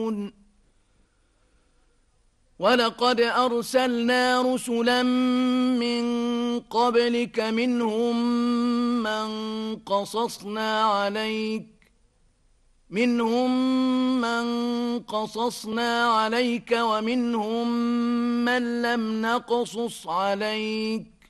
ولقد أرسلنا رسلا من قبلك منهم من قصصنا عليك ومنهم من لم نقصص عليك